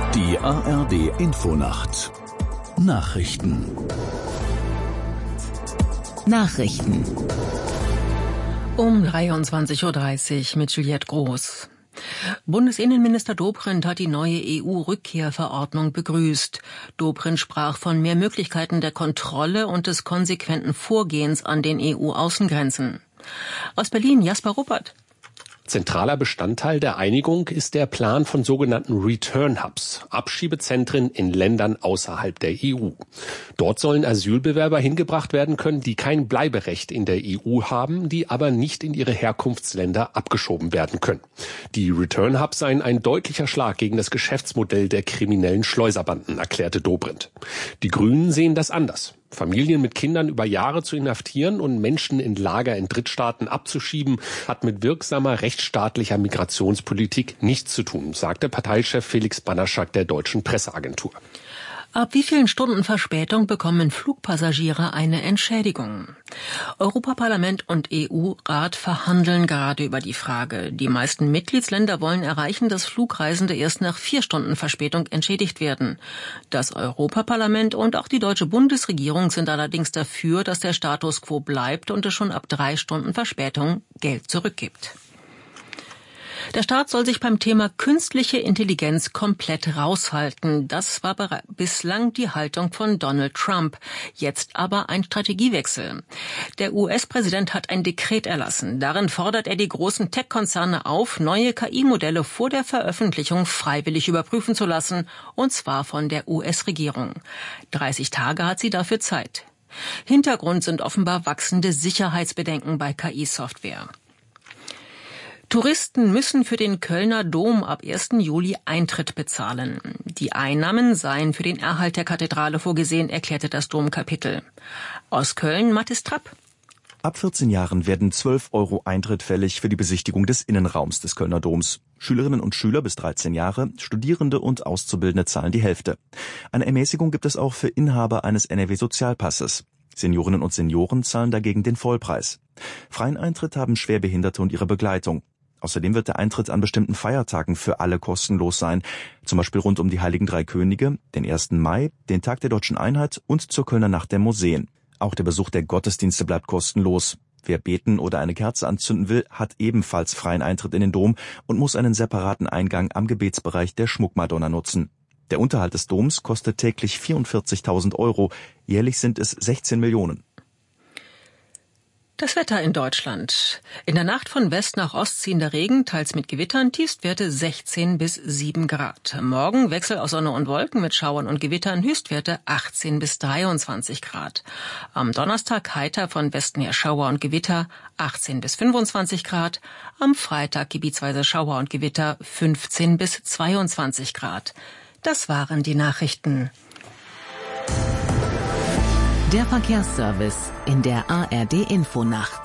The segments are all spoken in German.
Die ARD-Infonacht Nachrichten. Um 23:30 Uhr mit Juliette Groß. Bundesinnenminister Dobrindt hat die neue EU-Rückkehrverordnung begrüßt. Dobrindt sprach von mehr Möglichkeiten der Kontrolle und des konsequenten Vorgehens an den EU-Außengrenzen. Aus Berlin, Jasper Ruppert. Zentraler Bestandteil der Einigung ist der Plan von sogenannten Return Hubs, Abschiebezentren in Ländern außerhalb der EU. Dort sollen Asylbewerber hingebracht werden können, die kein Bleiberecht in der EU haben, die aber nicht in ihre Herkunftsländer abgeschoben werden können. Die Return Hubs seien ein deutlicher Schlag gegen das Geschäftsmodell der kriminellen Schleuserbanden, erklärte Dobrindt. Die Grünen sehen das anders. Familien mit Kindern über Jahre zu inhaftieren und Menschen in Lager in Drittstaaten abzuschieben, hat mit wirksamer rechtsstaatlicher Migrationspolitik nichts zu tun, sagte Parteichef Felix Banaschak der Deutschen Presseagentur. Ab wie vielen Stunden Verspätung bekommen Flugpassagiere eine Entschädigung? Europaparlament und EU-Rat verhandeln gerade über die Frage. Die meisten Mitgliedsländer wollen erreichen, dass Flugreisende erst nach 4 Stunden Verspätung entschädigt werden. Das Europaparlament und auch die deutsche Bundesregierung sind allerdings dafür, dass der Status quo bleibt und es schon ab 3 Stunden Verspätung Geld zurückgibt. Der Staat soll sich beim Thema künstliche Intelligenz komplett raushalten. Das war bislang die Haltung von Donald Trump. Jetzt aber ein Strategiewechsel. Der US-Präsident hat ein Dekret erlassen. Darin fordert er die großen Tech-Konzerne auf, neue KI-Modelle vor der Veröffentlichung freiwillig überprüfen zu lassen, und zwar von der US-Regierung. 30 Tage hat sie dafür Zeit. Hintergrund sind offenbar wachsende Sicherheitsbedenken bei KI-Software. Touristen müssen für den Kölner Dom ab 1. Juli Eintritt bezahlen. Die Einnahmen seien für den Erhalt der Kathedrale vorgesehen, erklärte das Domkapitel. Aus Köln, Mathis Trapp. Ab 14 Jahren werden 12 € Eintritt fällig für die Besichtigung des Innenraums des Kölner Doms. Schülerinnen und Schüler bis 13 Jahre, Studierende und Auszubildende zahlen die Hälfte. Eine Ermäßigung gibt es auch für Inhaber eines NRW-Sozialpasses. Seniorinnen und Senioren zahlen dagegen den Vollpreis. Freien Eintritt haben Schwerbehinderte und ihre Begleitung. Außerdem wird der Eintritt an bestimmten Feiertagen für alle kostenlos sein, zum Beispiel rund um die Heiligen Drei Könige, den 1. Mai, den Tag der Deutschen Einheit und zur Kölner Nacht der Museen. Auch der Besuch der Gottesdienste bleibt kostenlos. Wer beten oder eine Kerze anzünden will, hat ebenfalls freien Eintritt in den Dom und muss einen separaten Eingang am Gebetsbereich der Schmuckmadonna nutzen. Der Unterhalt des Doms kostet täglich 44.000 €, jährlich sind es 16 Millionen. Das Wetter in Deutschland. In der Nacht von West nach Ost ziehender Regen, teils mit Gewittern, Tiefstwerte 16 bis 7 Grad. Morgen Wechsel aus Sonne und Wolken mit Schauern und Gewittern, Höchstwerte 18 bis 23 Grad. Am Donnerstag heiter von Westen her Schauer und Gewitter, 18 bis 25 Grad. Am Freitag gebietsweise Schauer und Gewitter, 15 bis 22 Grad. Das waren die Nachrichten. Der Verkehrsservice in der ARD-Infonacht.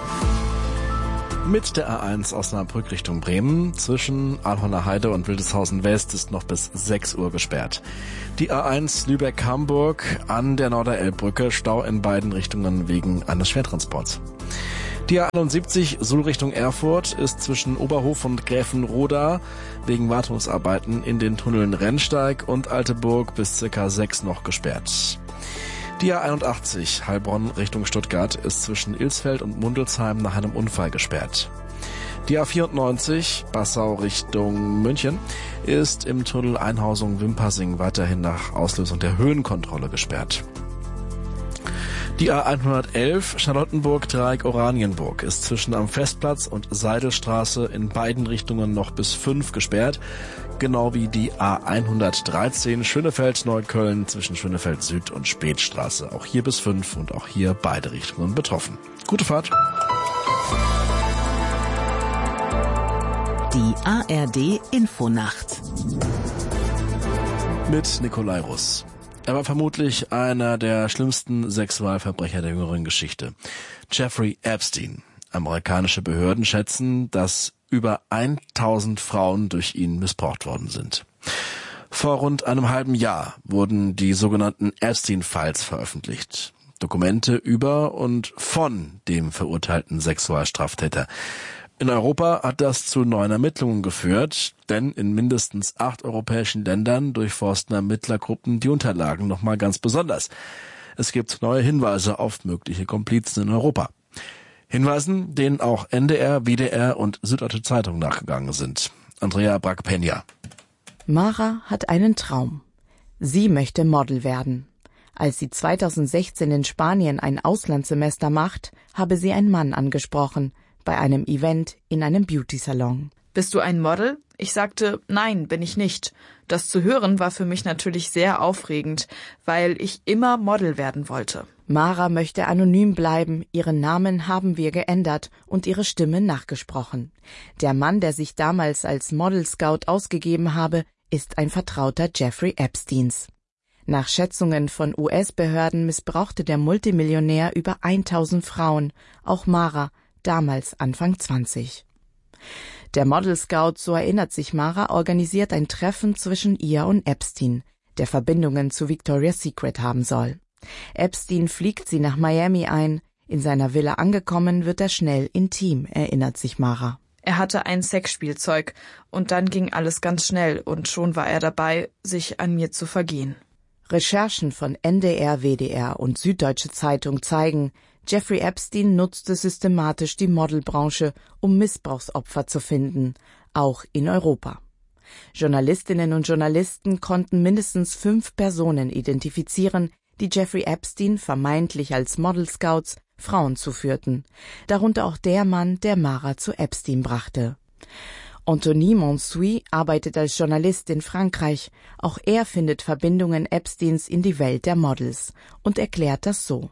Mit der A1 Osnabrück Richtung Bremen zwischen Alhorner Heide und Wildeshausen West ist noch bis 6 Uhr gesperrt. Die A1 Lübeck-Hamburg an der Norderelbbrücke, Stau in beiden Richtungen wegen eines Schwertransports. Die A71 Suhl Richtung Erfurt ist zwischen Oberhof und Gräfenroda wegen Wartungsarbeiten in den Tunneln Rennsteig und Alteburg bis ca. 6 noch gesperrt. Die A81 Heilbronn Richtung Stuttgart ist zwischen Ilsfeld und Mundelsheim nach einem Unfall gesperrt. Die A94 Passau Richtung München ist im Tunnel Einhausung-Wimpassing weiterhin nach Auslösung der Höhenkontrolle gesperrt. Die A111 Charlottenburg-Dreieck Oranienburg ist zwischen am Festplatz und Seidelstraße in beiden Richtungen noch bis 5 gesperrt, genau wie die A113 Schönefeld-Neukölln zwischen Schönefeld Süd und Spätstraße. Auch hier bis 5 und auch hier beide Richtungen betroffen. Gute Fahrt! Die ARD-Infonacht Mit Nikolai Russ. Er war vermutlich einer der schlimmsten Sexualverbrecher der jüngeren Geschichte. Jeffrey Epstein. Amerikanische Behörden schätzen, dass über 1000 Frauen durch ihn missbraucht worden sind. Vor rund einem halben Jahr wurden die sogenannten Epstein-Files veröffentlicht. Dokumente über und von dem verurteilten Sexualstraftäter. In Europa hat das zu neuen Ermittlungen geführt, denn in mindestens 8 europäischen Ländern durchforsten Ermittlergruppen die Unterlagen nochmal ganz besonders. Es gibt neue Hinweise auf mögliche Komplizen in Europa. Hinweisen, denen auch NDR, WDR und Süddeutsche Zeitung nachgegangen sind. Andrea Brack-Peña. Mara hat einen Traum. Sie möchte Model werden. Als sie 2016 in Spanien ein Auslandssemester macht, habe sie einen Mann angesprochen, bei einem Event in einem Beauty-Salon. Bist du ein Model? Ich sagte, nein, bin ich nicht. Das zu hören war für mich natürlich sehr aufregend, weil ich immer Model werden wollte. Mara möchte anonym bleiben, ihren Namen haben wir geändert und ihre Stimme nachgesprochen. Der Mann, der sich damals als Model Scout ausgegeben habe, ist ein Vertrauter Jeffrey Epsteins. Nach Schätzungen von US-Behörden missbrauchte der Multimillionär über 1000 Frauen, auch Mara, damals Anfang 20. Der Model Scout, so erinnert sich Mara, organisiert ein Treffen zwischen ihr und Epstein, der Verbindungen zu Victoria's Secret haben soll. Epstein fliegt sie nach Miami ein. In seiner Villa angekommen, wird er schnell intim, erinnert sich Mara. Er hatte ein Sexspielzeug und dann ging alles ganz schnell und schon war er dabei, sich an mir zu vergehen. Recherchen von NDR, WDR und Süddeutsche Zeitung zeigen, Jeffrey Epstein nutzte systematisch die Modelbranche, um Missbrauchsopfer zu finden, auch in Europa. Journalistinnen und Journalisten konnten mindestens 5 Personen identifizieren, die Jeffrey Epstein vermeintlich als Model Scouts Frauen zuführten, darunter auch der Mann, der Mara zu Epstein brachte. Anthony Monsuy arbeitet als Journalist in Frankreich. Auch er findet Verbindungen Epsteins in die Welt der Models und erklärt das so.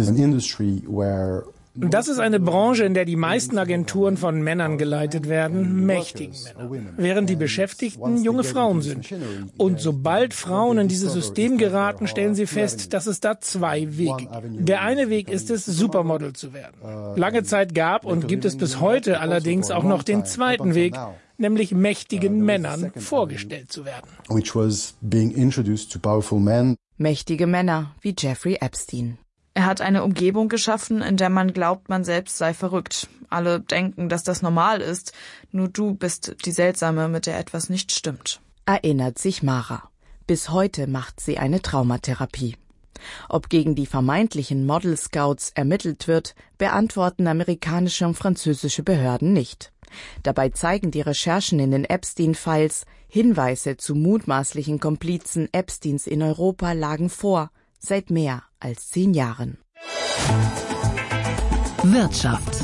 Das ist eine Branche, in der die meisten Agenturen von Männern geleitet werden, mächtigen Männern, während die Beschäftigten junge Frauen sind. Und sobald Frauen in dieses System geraten, stellen sie fest, dass es da 2 Wege gibt. Der eine Weg ist es, Supermodel zu werden. Lange Zeit gab und gibt es bis heute allerdings auch noch den zweiten Weg, nämlich mächtigen Männern vorgestellt zu werden. Mächtige Männer wie Jeffrey Epstein. Er hat eine Umgebung geschaffen, in der man glaubt, man selbst sei verrückt. Alle denken, dass das normal ist, nur du bist die Seltsame, mit der etwas nicht stimmt. Erinnert sich Mara. Bis heute macht sie eine Traumatherapie. Ob gegen die vermeintlichen Model Scouts ermittelt wird, beantworten amerikanische und französische Behörden nicht. Dabei zeigen die Recherchen in den Epstein-Files, Hinweise zu mutmaßlichen Komplizen Epsteins in Europa lagen vor, seit mehr als 10 Jahren. Wirtschaft.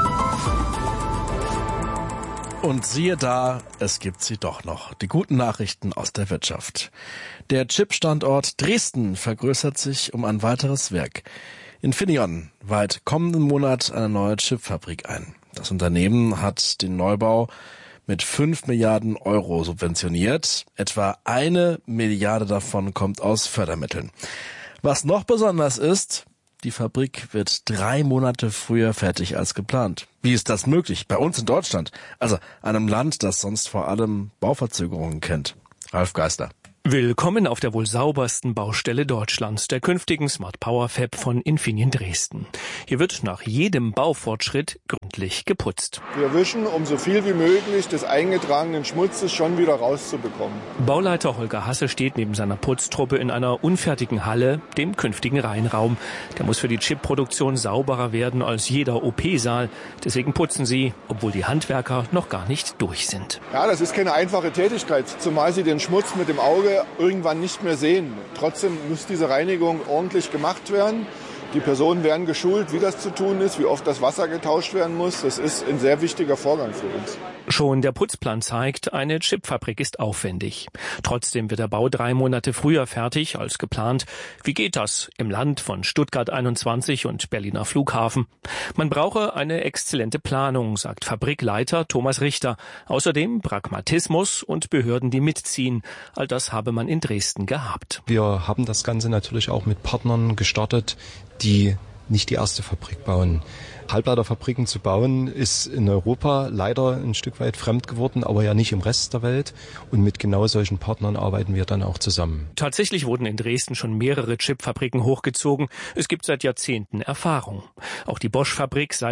Und siehe da, es gibt sie doch noch. Die guten Nachrichten aus der Wirtschaft. Der Chip-Standort Dresden vergrößert sich um ein weiteres Werk. Infineon weiht kommenden Monat eine neue Chipfabrik ein. Das Unternehmen hat den Neubau mit 5 Milliarden Euro subventioniert. Etwa 1 Milliarde davon kommt aus Fördermitteln. Was noch besonders ist, die Fabrik wird 3 Monate früher fertig als geplant. Wie ist das möglich? Bei uns in Deutschland, also einem Land, das sonst vor allem Bauverzögerungen kennt. Ralf Geißler. Willkommen auf der wohl saubersten Baustelle Deutschlands, der künftigen Smart Power Fab von Infineon Dresden. Hier wird nach jedem Baufortschritt gründlich geputzt. Wir wischen, um so viel wie möglich des eingetragenen Schmutzes schon wieder rauszubekommen. Bauleiter Holger Hasse steht neben seiner Putztruppe in einer unfertigen Halle, dem künftigen Reihenraum. Der muss für die Chipproduktion sauberer werden als jeder OP-Saal. Deswegen putzen sie, obwohl die Handwerker noch gar nicht durch sind. Ja, das ist keine einfache Tätigkeit, zumal sie den Schmutz mit dem Auge irgendwann nicht mehr sehen. Trotzdem muss diese Reinigung ordentlich gemacht werden. Die Personen werden geschult, wie das zu tun ist, wie oft das Wasser getauscht werden muss. Das ist ein sehr wichtiger Vorgang für uns. Schon der Putzplan zeigt, eine Chipfabrik ist aufwendig. Trotzdem wird der Bau 3 Monate früher fertig als geplant. Wie geht das im Land von Stuttgart 21 und Berliner Flughafen? Man brauche eine exzellente Planung, sagt Fabrikleiter Thomas Richter. Außerdem Pragmatismus und Behörden, die mitziehen. All das habe man in Dresden gehabt. Wir haben das Ganze natürlich auch mit Partnern gestartet, die nicht die erste Fabrik bauen. Halbleiterfabriken zu bauen, ist in Europa leider ein Stück weit fremd geworden, aber ja nicht im Rest der Welt. Und mit genau solchen Partnern arbeiten wir dann auch zusammen. Tatsächlich wurden in Dresden schon mehrere Chipfabriken hochgezogen. Es gibt seit Jahrzehnten Erfahrung. Auch die Bosch-Fabrik sei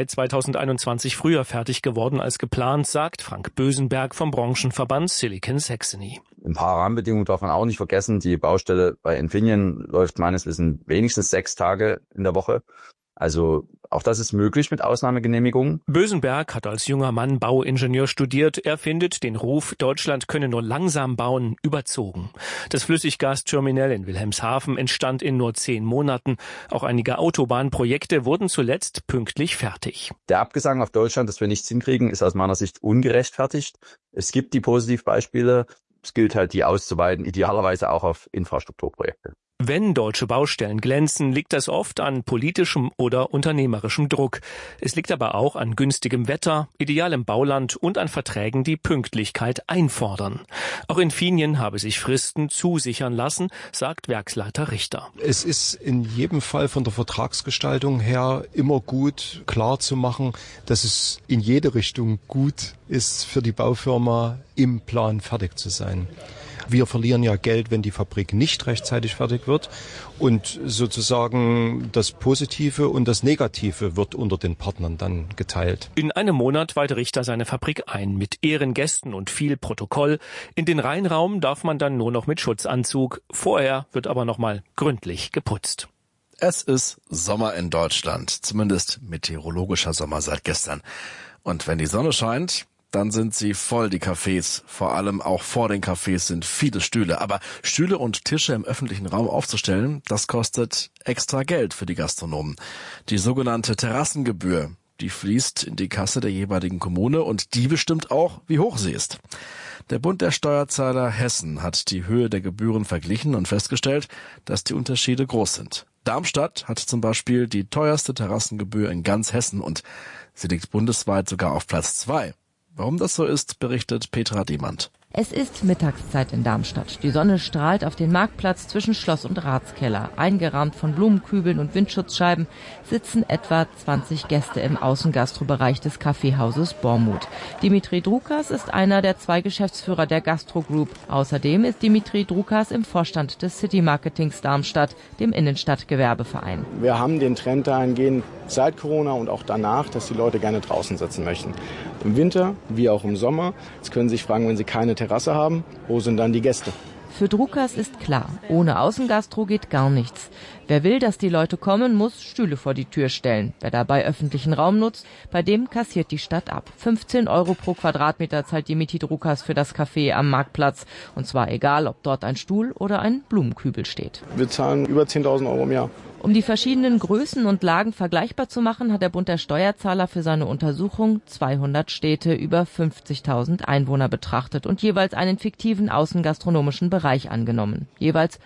2021 früher fertig geworden als geplant, sagt Frank Bösenberg vom Branchenverband Silicon Saxony. Ein paar Rahmenbedingungen darf man auch nicht vergessen. Die Baustelle bei Infineon läuft meines Wissens wenigstens 6 Tage in der Woche. Also auch das ist möglich mit Ausnahmegenehmigungen. Bösenberg hat als junger Mann Bauingenieur studiert. Er findet den Ruf, Deutschland könne nur langsam bauen, überzogen. Das Flüssiggasterminal in Wilhelmshaven entstand in nur 10 Monaten. Auch einige Autobahnprojekte wurden zuletzt pünktlich fertig. Der Abgesang auf Deutschland, dass wir nichts hinkriegen, ist aus meiner Sicht ungerechtfertigt. Es gibt die Positivbeispiele. Es gilt halt, die auszuweiten, idealerweise auch auf Infrastrukturprojekte. Wenn deutsche Baustellen glänzen, liegt das oft an politischem oder unternehmerischem Druck. Es liegt aber auch an günstigem Wetter, idealem Bauland und an Verträgen, die Pünktlichkeit einfordern. Auch Infineon habe sich Fristen zusichern lassen, sagt Werksleiter Richter. Es ist in jedem Fall von der Vertragsgestaltung her immer gut, klar zu machen, dass es in jede Richtung gut ist für die Baufirma, im Plan fertig zu sein. Wir verlieren ja Geld, wenn die Fabrik nicht rechtzeitig fertig wird. Und sozusagen das Positive und das Negative wird unter den Partnern dann geteilt. In einem Monat weiht Richter seine Fabrik ein, mit Ehrengästen und viel Protokoll. In den Reinraum darf man dann nur noch mit Schutzanzug. Vorher wird aber nochmal gründlich geputzt. Es ist Sommer in Deutschland, zumindest meteorologischer Sommer seit gestern. Und wenn die Sonne scheint, dann sind sie voll, die Cafés. Vor allem auch vor den Cafés sind viele Stühle. Aber Stühle und Tische im öffentlichen Raum aufzustellen, das kostet extra Geld für die Gastronomen. Die sogenannte Terrassengebühr, die fließt in die Kasse der jeweiligen Kommune und die bestimmt auch, wie hoch sie ist. Der Bund der Steuerzahler Hessen hat die Höhe der Gebühren verglichen und festgestellt, dass die Unterschiede groß sind. Darmstadt hat zum Beispiel die teuerste Terrassengebühr in ganz Hessen und sie liegt bundesweit sogar auf Platz 2. Warum das so ist, berichtet Petra Demand. Es ist Mittagszeit in Darmstadt. Die Sonne strahlt auf den Marktplatz zwischen Schloss und Ratskeller. Eingerahmt von Blumenkübeln und Windschutzscheiben sitzen etwa 20 Gäste im Außengastrobereich des Kaffeehauses Bormuth. Dimitri Drukas ist einer der 2 Geschäftsführer der Gastro Group. Außerdem ist Dimitri Drukas im Vorstand des City Marketings Darmstadt, dem Innenstadtgewerbeverein. Wir haben den Trend dahingehend seit Corona und auch danach, dass die Leute gerne draußen sitzen möchten. Im Winter wie auch im Sommer. Jetzt können Sie sich fragen, wenn Sie keine Terrasse haben, wo sind dann die Gäste? Für Drukas ist klar, ohne Außengastro geht gar nichts. Wer will, dass die Leute kommen, muss Stühle vor die Tür stellen. Wer dabei öffentlichen Raum nutzt, bei dem kassiert die Stadt ab. 15 € pro Quadratmeter zahlt Dimitri Drukas für das Café am Marktplatz. Und zwar egal, ob dort ein Stuhl oder ein Blumenkübel steht. Wir zahlen über 10.000 € im Jahr. Um die verschiedenen Größen und Lagen vergleichbar zu machen, hat der Bund der Steuerzahler für seine Untersuchung 200 Städte über 50.000 Einwohner betrachtet und jeweils einen fiktiven außengastronomischen Bereich angenommen. Jeweils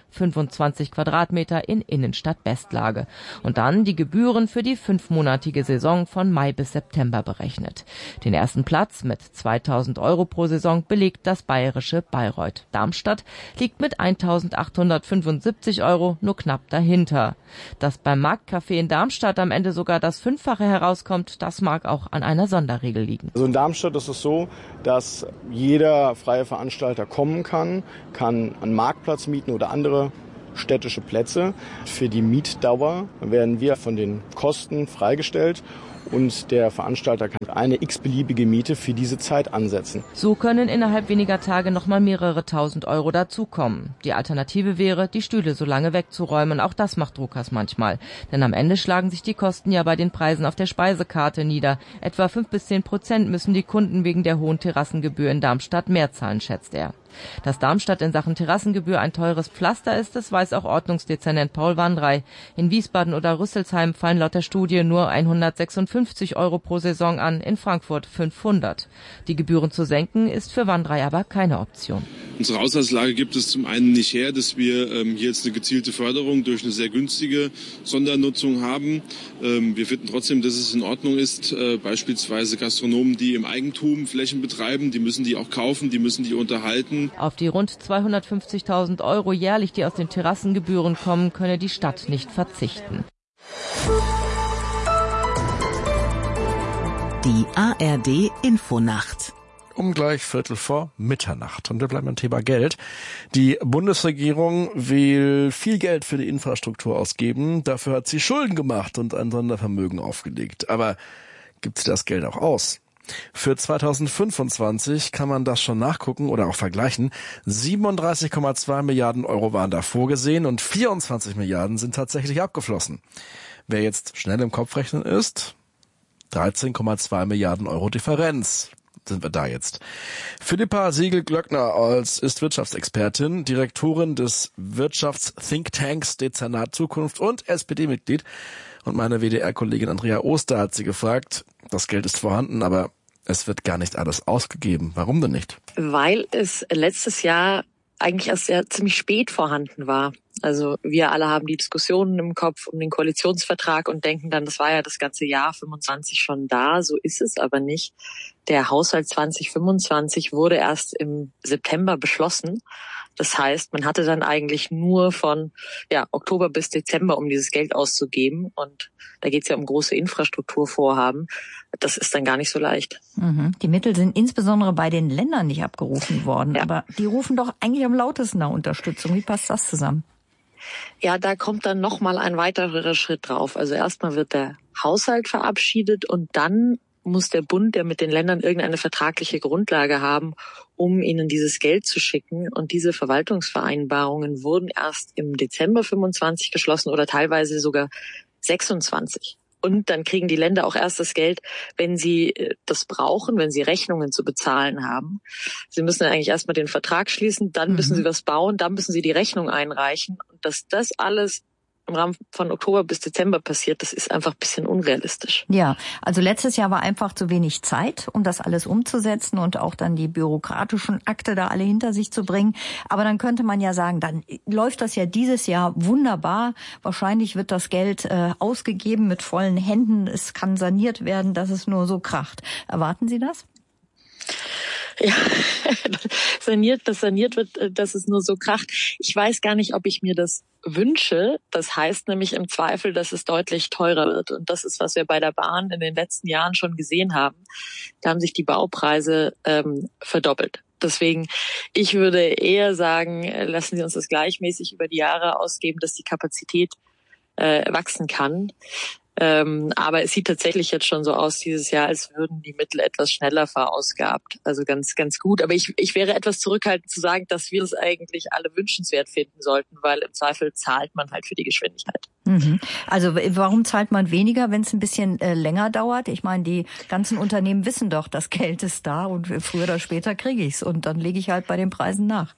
25 Quadratmeter in Innenstadt-Bestlage. Und dann die Gebühren für die 5-monatige Saison von Mai bis September berechnet. Den ersten Platz mit 2.000 € pro Saison belegt das bayerische Bayreuth. Darmstadt liegt mit 1.875 € nur knapp dahinter. Dass beim Marktcafé in Darmstadt am Ende sogar das 5-fache herauskommt, das mag auch an einer Sonderregel liegen. Also in Darmstadt ist es so, dass jeder freie Veranstalter kommen kann einen Marktplatz mieten oder andere städtische Plätze. Für die Mietdauer werden wir von den Kosten freigestellt. Und der Veranstalter kann eine x-beliebige Miete für diese Zeit ansetzen. So können innerhalb weniger Tage nochmal mehrere 1.000 € dazukommen. Die Alternative wäre, die Stühle so lange wegzuräumen. Auch das macht Drukas manchmal. Denn am Ende schlagen sich die Kosten ja bei den Preisen auf der Speisekarte nieder. Etwa 5-10% müssen die Kunden wegen der hohen Terrassengebühr in Darmstadt mehr zahlen, schätzt er. Dass Darmstadt in Sachen Terrassengebühr ein teures Pflaster ist, das weiß auch Ordnungsdezernent Paul Wandrei. In Wiesbaden oder Rüsselsheim fallen laut der Studie nur 156 € pro Saison an, in Frankfurt 500. Die Gebühren zu senken ist für Wandrei aber keine Option. Unsere Haushaltslage gibt es zum einen nicht her, dass wir hier jetzt eine gezielte Förderung durch eine sehr günstige Sondernutzung haben. Wir finden trotzdem, dass es in Ordnung ist, beispielsweise Gastronomen, die im Eigentum Flächen betreiben, die müssen die auch kaufen, die müssen die unterhalten. Auf die rund 250.000 € jährlich, die aus den Terrassengebühren kommen, könne die Stadt nicht verzichten. Die ARD Infonacht. Um gleich 15:45. Und wir bleiben beim Thema Geld. Die Bundesregierung will viel Geld für die Infrastruktur ausgeben. Dafür hat sie Schulden gemacht und ein Sondervermögen aufgelegt. Aber gibt sie das Geld auch aus? Für 2025 kann man das schon nachgucken oder auch vergleichen. 37,2 Milliarden Euro waren da vorgesehen und 24 Milliarden sind tatsächlich abgeflossen. Wer jetzt schnell im Kopf rechnen ist, 13,2 Milliarden Euro Differenz sind wir da jetzt. Philippa Siegel-Glöckner ist Wirtschaftsexpertin, Direktorin des Wirtschafts-Thinktanks Dezernat Zukunft und SPD-Mitglied. Und meine WDR-Kollegin Andrea Oster hat sie gefragt, das Geld ist vorhanden, aber es wird gar nicht alles ausgegeben. Warum denn nicht? Weil es letztes Jahr eigentlich erst ziemlich spät vorhanden war. Also wir alle haben die Diskussionen im Kopf um den Koalitionsvertrag und denken dann, das war ja das ganze Jahr 25 schon da. So ist es aber nicht. Der Haushalt 2025 wurde erst im September beschlossen. Das heißt, man hatte dann eigentlich nur von Oktober bis Dezember, um dieses Geld auszugeben. Und da geht es ja um große Infrastrukturvorhaben. Das ist dann gar nicht so leicht. Die Mittel sind insbesondere bei den Ländern nicht abgerufen worden. Ja. Aber die rufen doch eigentlich am lautesten nach Unterstützung. Wie passt das zusammen? Ja, da kommt dann nochmal ein weiterer Schritt drauf. Also erstmal wird der Haushalt verabschiedet und dann muss der Bund, der mit den Ländern irgendeine vertragliche Grundlage haben, um ihnen dieses Geld zu schicken. Und diese Verwaltungsvereinbarungen wurden erst im Dezember 25 geschlossen oder teilweise sogar 26. Und dann kriegen die Länder auch erst das Geld, wenn sie das brauchen, wenn sie Rechnungen zu bezahlen haben. Sie müssen eigentlich erstmal den Vertrag schließen, dann müssen sie was bauen, dann müssen sie die Rechnung einreichen. Und dass das alles im Rahmen von Oktober bis Dezember passiert, das ist einfach ein bisschen unrealistisch. Ja, also letztes Jahr war einfach zu wenig Zeit, um das alles umzusetzen und auch dann die bürokratischen Akte da alle hinter sich zu bringen. Aber dann könnte man ja sagen, dann läuft das ja dieses Jahr wunderbar. Wahrscheinlich wird das Geld ausgegeben mit vollen Händen. Es kann saniert werden, dass es nur so kracht. Erwarten Sie das? Ja, saniert wird, dass es nur so kracht. Ich weiß gar nicht, ob ich mir das wünsche. Das heißt nämlich im Zweifel, dass es deutlich teurer wird. Und das ist, was wir bei der Bahn in den letzten Jahren schon gesehen haben. Da haben sich die Baupreise verdoppelt. Deswegen, ich würde eher sagen, lassen Sie uns das gleichmäßig über die Jahre ausgeben, dass die Kapazität wachsen kann. Aber es sieht tatsächlich jetzt schon so aus dieses Jahr, als würden die Mittel etwas schneller verausgabt. Also ganz, ganz gut. Aber ich wäre etwas zurückhaltend zu sagen, dass wir es eigentlich alle wünschenswert finden sollten, weil im Zweifel zahlt man halt für die Geschwindigkeit. Also warum zahlt man weniger, wenn es ein bisschen länger dauert? Ich meine, die ganzen Unternehmen wissen doch, das Geld ist da und früher oder später kriege ich's und dann lege ich halt bei den Preisen nach.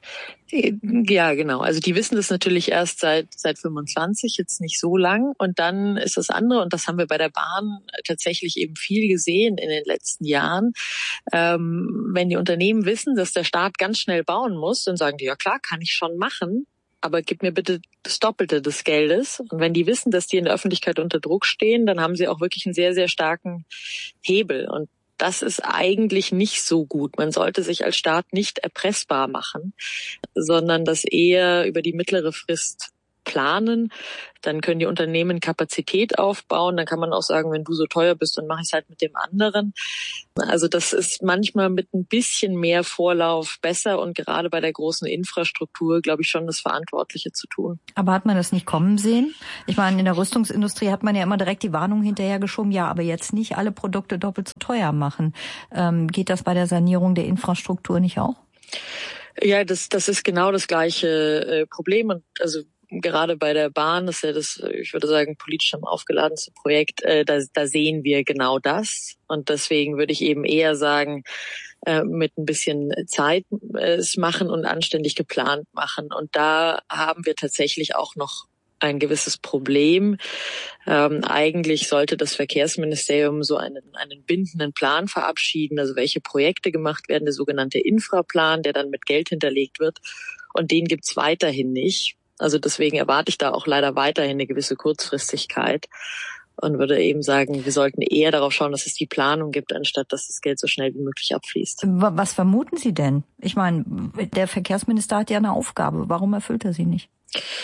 Ja, genau. Also die wissen das natürlich erst seit 25, jetzt nicht so lang. Und dann ist das andere, und das haben wir bei der Bahn tatsächlich eben viel gesehen in den letzten Jahren. Wenn die Unternehmen wissen, dass der Staat ganz schnell bauen muss, dann sagen die, ja klar, kann ich schon machen, aber gib mir bitte das Doppelte des Geldes. Und wenn die wissen, dass die in der Öffentlichkeit unter Druck stehen, dann haben sie auch wirklich einen sehr, sehr starken Hebel. Und das ist eigentlich nicht so gut. Man sollte sich als Staat nicht erpressbar machen, sondern das eher über die mittlere Frist planen. Dann können die Unternehmen Kapazität aufbauen. Dann kann man auch sagen, wenn du so teuer bist, dann mache ich es halt mit dem anderen. Also das ist manchmal mit ein bisschen mehr Vorlauf besser und gerade bei der großen Infrastruktur, glaube ich, schon das Verantwortliche zu tun. Aber hat man das nicht kommen sehen? Ich meine, in der Rüstungsindustrie hat man ja immer direkt die Warnung hinterhergeschoben, ja, aber jetzt nicht alle Produkte doppelt so teuer machen. Geht das bei der Sanierung der Infrastruktur nicht auch? Ja, das ist genau das gleiche Problem. Und also gerade bei der Bahn, das ist ja das, ich würde sagen, politisch am aufgeladenste Projekt, da sehen wir genau das. Und deswegen würde ich eben eher sagen, mit ein bisschen Zeit es machen und anständig geplant machen. Und da haben wir tatsächlich auch noch ein gewisses Problem. Eigentlich sollte das Verkehrsministerium so einen bindenden Plan verabschieden, also welche Projekte gemacht werden, der sogenannte Infraplan, der dann mit Geld hinterlegt wird. Und den gibt's weiterhin nicht. Also deswegen erwarte ich da auch leider weiterhin eine gewisse Kurzfristigkeit und würde eben sagen, wir sollten eher darauf schauen, dass es die Planung gibt, anstatt dass das Geld so schnell wie möglich abfließt. Was vermuten Sie denn? Ich meine, der Verkehrsminister hat ja eine Aufgabe. Warum erfüllt er sie nicht?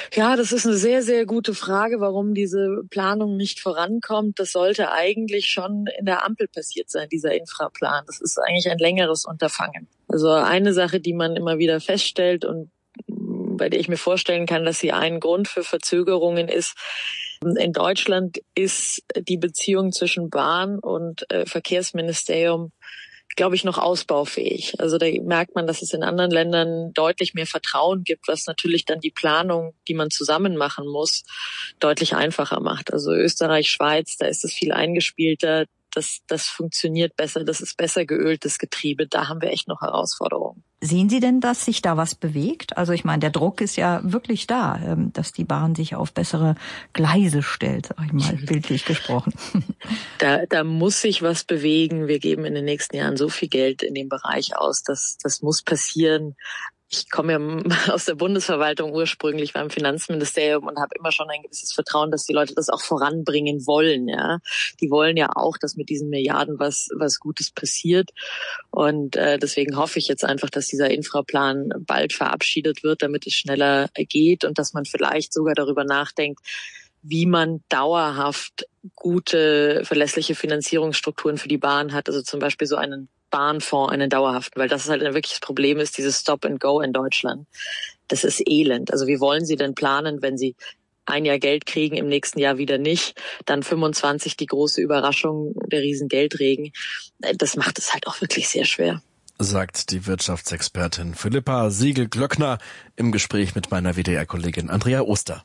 Ja, das ist eine sehr, sehr gute Frage, warum diese Planung nicht vorankommt. Das sollte eigentlich schon in der Ampel passiert sein, dieser Infraplan. Das ist eigentlich ein längeres Unterfangen. Also eine Sache, die man immer wieder feststellt und bei der ich mir vorstellen kann, dass sie ein Grund für Verzögerungen ist. In Deutschland ist die Beziehung zwischen Bahn und Verkehrsministerium, glaube ich, noch ausbaufähig. Also da merkt man, dass es in anderen Ländern deutlich mehr Vertrauen gibt, was natürlich dann die Planung, die man zusammen machen muss, deutlich einfacher macht. Also Österreich, Schweiz, da ist es viel eingespielter. Das funktioniert besser, das ist besser geöltes Getriebe. Da haben wir echt noch Herausforderungen. Sehen Sie denn, dass sich da was bewegt? Also ich meine, der Druck ist ja wirklich da, dass die Bahn sich auf bessere Gleise stellt, sag ich mal, bildlich gesprochen. Da muss sich was bewegen. Wir geben in den nächsten Jahren so viel Geld in dem Bereich aus, das muss passieren. Ich komme ja aus der Bundesverwaltung ursprünglich, war im Finanzministerium und habe immer schon ein gewisses Vertrauen, dass die Leute das auch voranbringen wollen. Ja, die wollen ja auch, dass mit diesen Milliarden was Gutes passiert. Und deswegen hoffe ich jetzt einfach, dass dieser Infraplan bald verabschiedet wird, damit es schneller geht und dass man vielleicht sogar darüber nachdenkt, wie man dauerhaft gute, verlässliche Finanzierungsstrukturen für die Bahn hat. Also zum Beispiel so einen Bahnfonds, einen dauerhaften, weil das ist halt ein wirkliches Problem ist, dieses Stop and Go in Deutschland. Das ist elend. Also wie wollen Sie denn planen, wenn Sie ein Jahr Geld kriegen, im nächsten Jahr wieder nicht, dann 25 die große Überraschung, der Riesengeldregen. Das macht es halt auch wirklich sehr schwer. Sagt die Wirtschaftsexpertin Philippa Siegel-Glöckner im Gespräch mit meiner WDR-Kollegin Andrea Oster.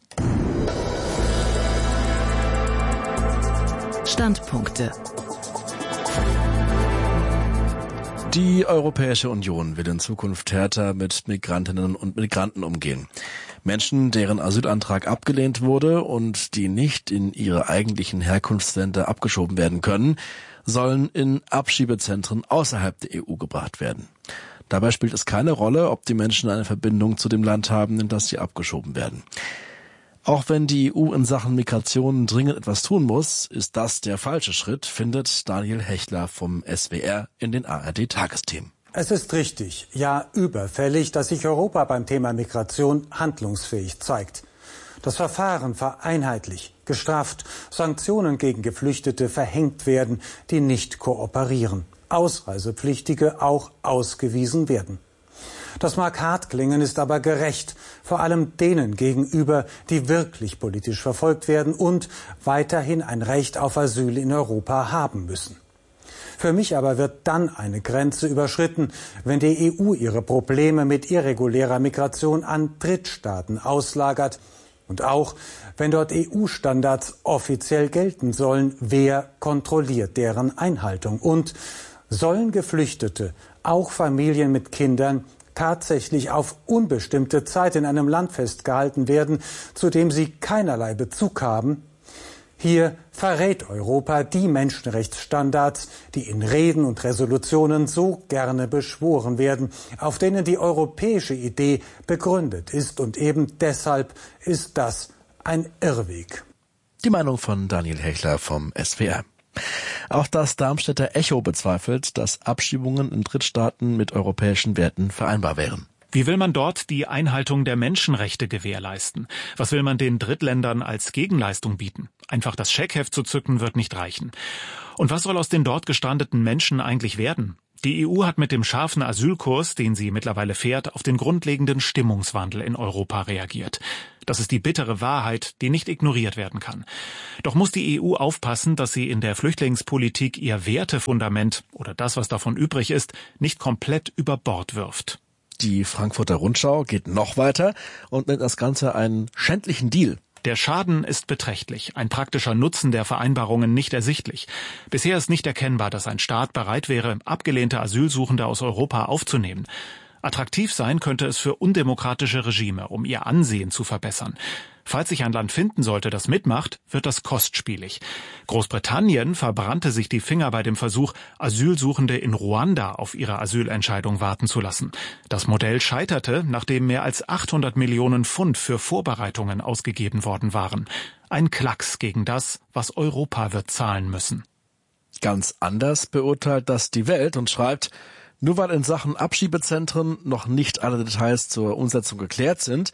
Standpunkte. Die Europäische Union will in Zukunft härter mit Migrantinnen und Migranten umgehen. Menschen, deren Asylantrag abgelehnt wurde und die nicht in ihre eigentlichen Herkunftsländer abgeschoben werden können, sollen in Abschiebezentren außerhalb der EU gebracht werden. Dabei spielt es keine Rolle, ob die Menschen eine Verbindung zu dem Land haben, in das sie abgeschoben werden. Auch wenn die EU in Sachen Migration dringend etwas tun muss, ist das der falsche Schritt, findet Daniel Hechler vom SWR in den ARD-Tagesthemen. Es ist richtig, ja überfällig, dass sich Europa beim Thema Migration handlungsfähig zeigt. Das Verfahren vereinheitlicht, gestrafft, Sanktionen gegen Geflüchtete verhängt werden, die nicht kooperieren, Ausreisepflichtige auch ausgewiesen werden. Das mag hart klingen, ist aber gerecht, vor allem denen gegenüber, die wirklich politisch verfolgt werden und weiterhin ein Recht auf Asyl in Europa haben müssen. Für mich aber wird dann eine Grenze überschritten, wenn die EU ihre Probleme mit irregulärer Migration an Drittstaaten auslagert und auch, wenn dort EU-Standards offiziell gelten sollen, wer kontrolliert deren Einhaltung und sollen Geflüchtete, auch Familien mit Kindern, tatsächlich auf unbestimmte Zeit in einem Land festgehalten werden, zu dem sie keinerlei Bezug haben? Hier verrät Europa die Menschenrechtsstandards, die in Reden und Resolutionen so gerne beschworen werden, auf denen die europäische Idee begründet ist. Und eben deshalb ist das ein Irrweg. Die Meinung von Daniel Hechler vom SWR. Auch das Darmstädter Echo bezweifelt, dass Abschiebungen in Drittstaaten mit europäischen Werten vereinbar wären. Wie will man dort die Einhaltung der Menschenrechte gewährleisten? Was will man den Drittländern als Gegenleistung bieten? Einfach das Scheckheft zu zücken wird nicht reichen. Und was soll aus den dort gestrandeten Menschen eigentlich werden? Die EU hat mit dem scharfen Asylkurs, den sie mittlerweile fährt, auf den grundlegenden Stimmungswandel in Europa reagiert. Das ist die bittere Wahrheit, die nicht ignoriert werden kann. Doch muss die EU aufpassen, dass sie in der Flüchtlingspolitik ihr Wertefundament oder das, was davon übrig ist, nicht komplett über Bord wirft. Die Frankfurter Rundschau geht noch weiter und nennt das Ganze einen schändlichen Deal. Der Schaden ist beträchtlich, ein praktischer Nutzen der Vereinbarungen nicht ersichtlich. Bisher ist nicht erkennbar, dass ein Staat bereit wäre, abgelehnte Asylsuchende aus Europa aufzunehmen. Attraktiv sein könnte es für undemokratische Regime, um ihr Ansehen zu verbessern. Falls sich ein Land finden sollte, das mitmacht, wird das kostspielig. Großbritannien verbrannte sich die Finger bei dem Versuch, Asylsuchende in Ruanda auf ihre Asylentscheidung warten zu lassen. Das Modell scheiterte, nachdem mehr als 800 Millionen Pfund für Vorbereitungen ausgegeben worden waren. Ein Klacks gegen das, was Europa wird zahlen müssen. Ganz anders beurteilt das die Welt und schreibt: Nur weil in Sachen Abschiebezentren noch nicht alle Details zur Umsetzung geklärt sind,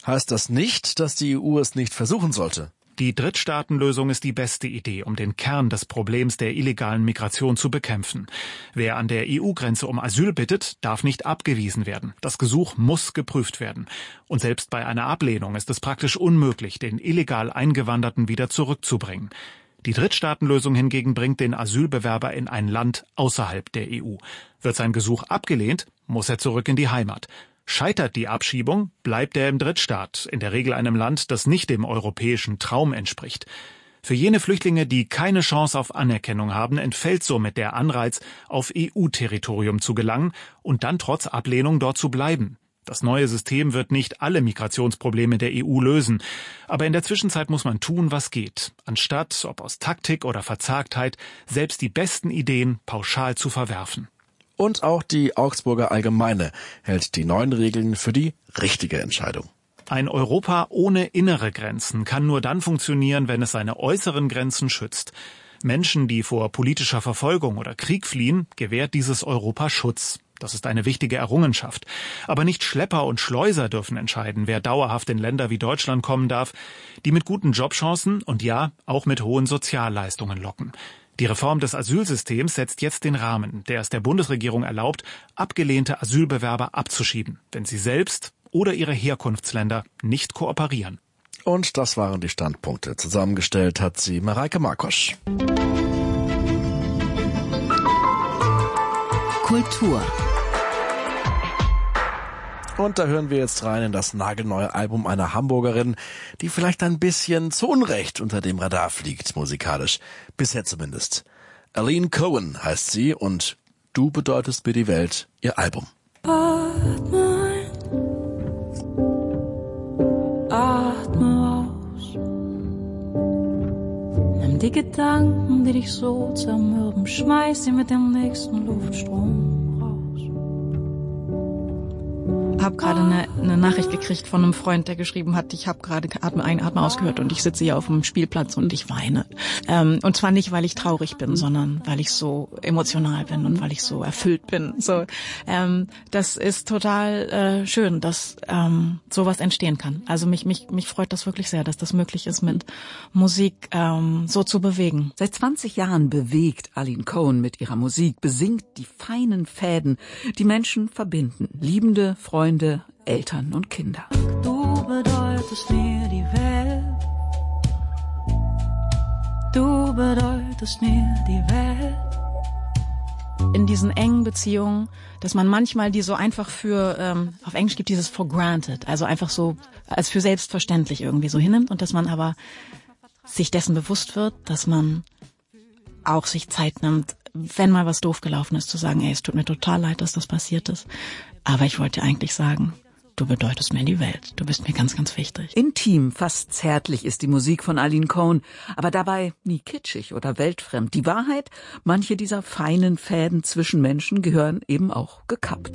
heißt das nicht, dass die EU es nicht versuchen sollte. Die Drittstaatenlösung ist die beste Idee, um den Kern des Problems der illegalen Migration zu bekämpfen. Wer an der EU-Grenze um Asyl bittet, darf nicht abgewiesen werden. Das Gesuch muss geprüft werden. Und selbst bei einer Ablehnung ist es praktisch unmöglich, den illegal Eingewanderten wieder zurückzubringen. Die Drittstaatenlösung hingegen bringt den Asylbewerber in ein Land außerhalb der EU. Wird sein Gesuch abgelehnt, muss er zurück in die Heimat. Scheitert die Abschiebung, bleibt er im Drittstaat, in der Regel einem Land, das nicht dem europäischen Traum entspricht. Für jene Flüchtlinge, die keine Chance auf Anerkennung haben, entfällt somit der Anreiz, auf EU-Territorium zu gelangen und dann trotz Ablehnung dort zu bleiben. Das neue System wird nicht alle Migrationsprobleme der EU lösen, aber in der Zwischenzeit muss man tun, was geht, anstatt, ob aus Taktik oder Verzagtheit, selbst die besten Ideen pauschal zu verwerfen. Und auch die Augsburger Allgemeine hält die neuen Regeln für die richtige Entscheidung. Ein Europa ohne innere Grenzen kann nur dann funktionieren, wenn es seine äußeren Grenzen schützt. Menschen, die vor politischer Verfolgung oder Krieg fliehen, gewährt dieses Europa Schutz. Das ist eine wichtige Errungenschaft. Aber nicht Schlepper und Schleuser dürfen entscheiden, wer dauerhaft in Länder wie Deutschland kommen darf, die mit guten Jobchancen und ja, auch mit hohen Sozialleistungen locken. Die Reform des Asylsystems setzt jetzt den Rahmen, der es der Bundesregierung erlaubt, abgelehnte Asylbewerber abzuschieben, wenn sie selbst oder ihre Herkunftsländer nicht kooperieren. Und das waren die Standpunkte. Zusammengestellt hat sie Mareike Markosch. Kultur. Und da hören wir jetzt rein in das nagelneue Album einer Hamburgerin, die vielleicht ein bisschen zu Unrecht unter dem Radar fliegt, musikalisch. Bisher zumindest. Aline Cohen heißt sie und Du bedeutest mir die Welt, ihr Album. Atme aus. Nimm die Gedanken, die dich so zermürben, schmeiß sie mit dem nächsten Luftstrom. Ich habe gerade eine Nachricht gekriegt von einem Freund, der geschrieben hat, ich habe gerade Atme ein, Atme aus gehört und ich sitze hier auf dem Spielplatz und ich weine. Und zwar nicht, weil ich traurig bin, sondern weil ich so emotional bin und weil ich so erfüllt bin. So, das ist total schön, dass sowas entstehen kann. Also mich freut das wirklich sehr, dass das möglich ist, mit Musik so zu bewegen. Seit 20 Jahren bewegt Aline Cohen mit ihrer Musik, besingt die feinen Fäden, die Menschen verbinden. Liebende, Freunde, Eltern und Kinder. Du bedeutest mir die Welt. Du bedeutest mir die Welt. In diesen engen Beziehungen, dass man manchmal die so einfach für, auf Englisch gibt dieses for granted, also einfach so als für selbstverständlich irgendwie so hinnimmt und dass man aber sich dessen bewusst wird, dass man auch sich Zeit nimmt, wenn mal was doof gelaufen ist, zu sagen, ey, es tut mir total leid, dass das passiert ist. Aber ich wollte eigentlich sagen, du bedeutest mir die Welt. Du bist mir ganz, ganz wichtig. Intim, fast zärtlich ist die Musik von Aline Cohen, aber dabei nie kitschig oder weltfremd. Die Wahrheit, manche dieser feinen Fäden zwischen Menschen gehören eben auch gekappt.